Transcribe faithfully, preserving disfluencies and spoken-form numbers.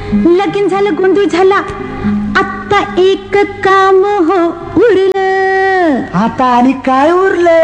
लगीन झालं, गोंधळ झाला. आता एक काम हो उरलं. आता आणि काय उरलं?